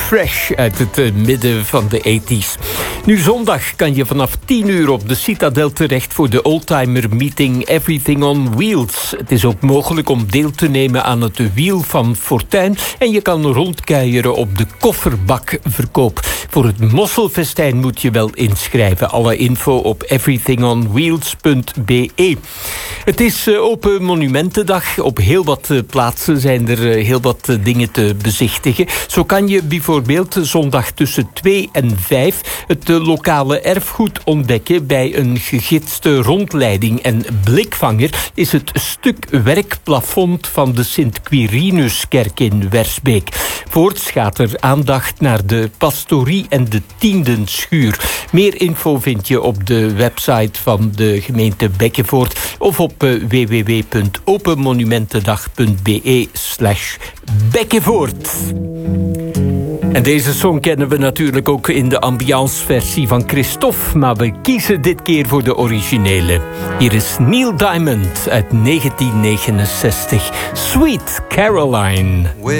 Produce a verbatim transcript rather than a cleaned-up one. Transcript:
Fresh uit het uh, midden van de tachtig. Nu zondag kan je vanaf tien uur op de Citadel terecht voor de oldtimer meeting Everything on Wheels. Het is ook mogelijk om deel te nemen aan het wiel van Fortuin en je kan rondkuieren op de kofferbakverkoop. Voor het mosselfestijn moet je wel inschrijven. Alle info op everything on wheels punt b e. Het is uh, Open Monumentendag. Op heel wat uh, plaatsen zijn er uh, heel wat uh, dingen te bezichtigen. Zo kan je bijvoorbeeld zondag tussen twee en vijf het uh, lokale erfgoed ontdekken. Bij een gegidste rondleiding en blikvanger is het stuk werkplafond van de Sint-Quirinuskerk in Wersbeek. Voorts gaat er aandacht naar de pastorie en de tiendenschuur. Meer info vind je op de website van de gemeente Bekkevoort of op uh, w w w punt openmonumentendag punt b e slash Bekkevoort. En deze song kennen we natuurlijk ook in de ambiance-versie van Christophe, maar we kiezen dit keer voor de originele. Hier is Neil Diamond uit negentien negenenzestig, Sweet Caroline.